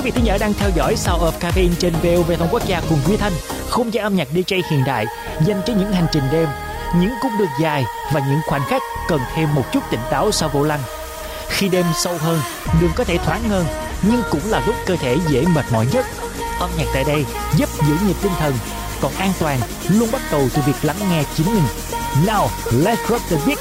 vị thính giả đang theo dõi Sound of Caffeine trên VOV Thông Quốc gia cùng Duy Thanh, không gian âm nhạc DJ hiện đại dành cho những hành trình đêm, những cung đường dài và những khoảnh khắc cần thêm một chút tỉnh táo sau vô lăng. Khi đêm sâu hơn, đường có thể thoáng hơn, nhưng cũng là lúc cơ thể dễ mệt mỏi nhất. Âm nhạc tại đây giúp giữ nhịp tinh thần, còn an toàn luôn bắt đầu từ việc lắng nghe chính mình. Now, let's rock the beat.